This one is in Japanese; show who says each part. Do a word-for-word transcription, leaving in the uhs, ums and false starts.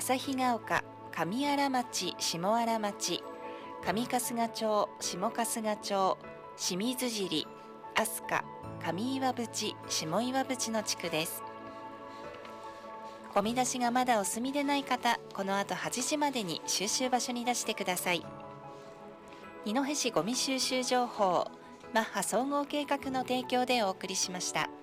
Speaker 1: 旭ヶ丘、上荒町、下荒町、上春日町、下春日町、清水尻、飛鳥、上岩淵、下岩淵の地区です。ゴミ出しがまだお済みでない方、この後はちじまでに収集場所に出してください。二戸市ゴミ収集情報、マッハ総合計画の提供でお送りしました。